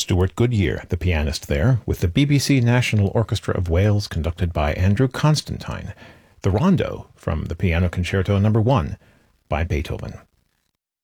Stuart Goodyear, the pianist there, with the BBC National Orchestra of Wales conducted by Andrew Constantine. The Rondo from the Piano Concerto No. 1 by Beethoven.